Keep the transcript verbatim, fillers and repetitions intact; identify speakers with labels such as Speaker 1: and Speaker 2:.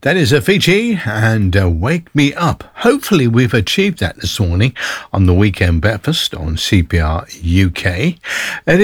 Speaker 1: That is a Fiji and uh, Wake Me Up. Hopefully we've achieved that this morning on the Weekend Breakfast on C P R U K. It